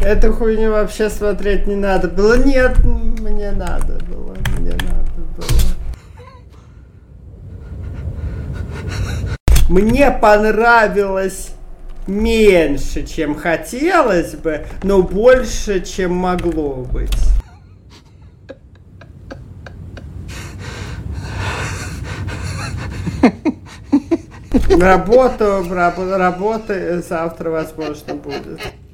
Эту хуйню вообще смотреть не надо было. Нет, мне надо было. Мне понравилось меньше, чем хотелось бы, но больше, чем могло быть. Работа завтра, возможно, будет.